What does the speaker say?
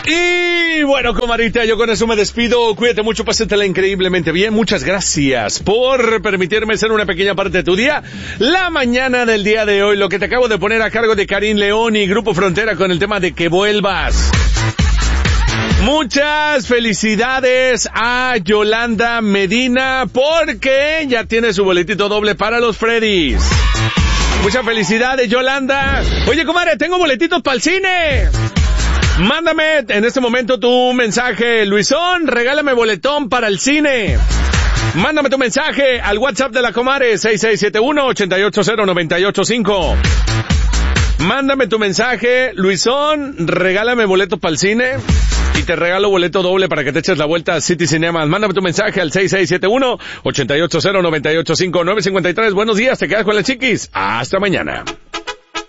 Y bueno, comadrita, yo con eso me despido. Cuídate mucho, pásatela increíblemente bien. Muchas gracias por permitirme ser una pequeña parte de tu día. La mañana del día de hoy, lo que te acabo de poner a cargo de Karim León y Grupo Frontera con el tema de Que Vuelvas. Muchas felicidades a Yolanda Medina porque ya tiene su boletito doble para los Freddys. Muchas felicidades, Yolanda. Oye, comadre, tengo boletitos para el cine. Mándame en este momento tu mensaje, Luisón, regálame boletón para el cine. Mándame tu mensaje al WhatsApp de la comadre, 6671-880985. Mándame tu mensaje, Luisón, regálame boleto para el cine y te regalo boleto doble para que te eches la vuelta a City Cinemas. Mándame tu mensaje al 6671-880985. 953, buenos días, te quedas con las chiquis. Hasta mañana.